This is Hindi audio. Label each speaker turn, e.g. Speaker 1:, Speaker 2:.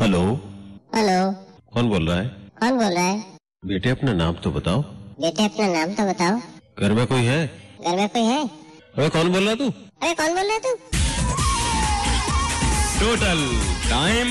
Speaker 1: हेलो।
Speaker 2: हेलो।
Speaker 1: कौन बोल रहा है?
Speaker 2: कौन बोल रहा है?
Speaker 1: बेटे अपना नाम तो बताओ।
Speaker 2: बेटे अपना नाम तो बताओ।
Speaker 1: घर में कोई है?
Speaker 2: घर में कोई है?
Speaker 1: अरे कौन बोल रहा है तू?
Speaker 2: अरे कौन बोल रहा है तू?
Speaker 1: Total time